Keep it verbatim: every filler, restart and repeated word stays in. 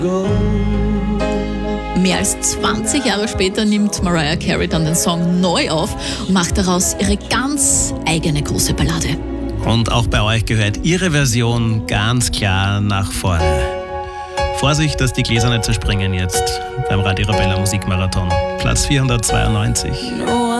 Mehr als zwanzig Jahre später nimmt Mariah Carey dann den Song neu auf und macht daraus ihre ganz eigene große Ballade. Und auch bei euch gehört ihre Version ganz klar nach vorne. Vorsicht, dass die Gläser nicht zerspringen jetzt beim Radio Arabella Musikmarathon. Platz vierhundertzweiundneunzig. No